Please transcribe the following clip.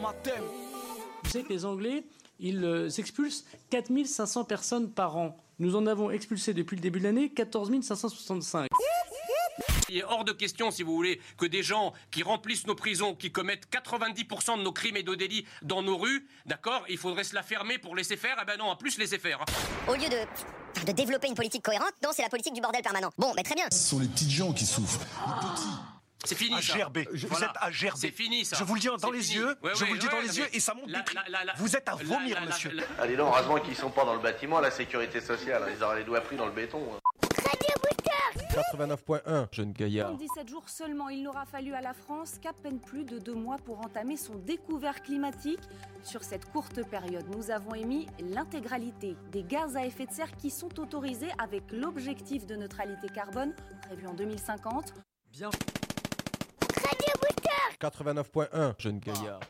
baptême. Vous savez que les Anglais, ils expulsent 4500 personnes par an. Nous en avons expulsé depuis le début de l'année 14 565. Il est hors de question, si vous voulez, que des gens qui remplissent nos prisons, qui commettent 90% de nos crimes et de délits dans nos rues, d'accord, il faudrait se la fermer pour laisser faire. Eh ben non, en plus laisser faire. Au lieu de développer une politique cohérente, non, c'est la politique du bordel permanent. Bon, mais très bien. Ce sont les petites gens qui souffrent. Les petits. C'est fini, à ça. gerber. Vous êtes à gerber. C'est fini, ça. Je vous le dis dans les yeux. Je vous le dis dans les yeux et ça monte des cris. Vous êtes à vomir, monsieur. Allez, non, heureusement qu'ils sont pas dans le bâtiment, la sécurité sociale. Ils auraient les doigts pris dans le béton. 89.1, jeune gaillard. En 17 jours seulement, il n'aura fallu à la France qu'à peine plus de 2 mois pour entamer son découvert climatique. Sur cette courte période, nous avons émis l'intégralité des gaz à effet de serre qui sont autorisés avec l'objectif de neutralité carbone prévu en 2050. Bien. 89.1, jeune gaillard.